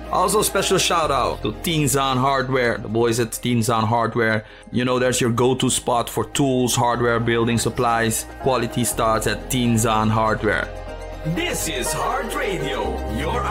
Also, special shout out to Tinzan Hardware, the boys at Tinzan Hardware. You know, there's your go-to spot for tools, hardware, building supplies. Quality starts at Tinzan Hardware. This is Heart Radio, your